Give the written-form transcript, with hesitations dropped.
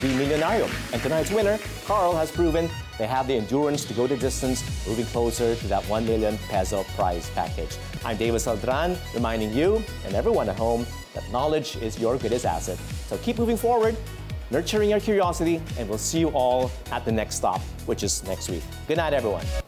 be Millionario. And tonight's winner, Carl, has proven they have the endurance to go the distance, moving closer to that 1 million peso prize package. I'm David Saldran, reminding you and everyone at home that knowledge is your greatest asset. So keep moving forward, nurturing your curiosity, and we'll see you all at the next stop, which is next week. Good night, everyone.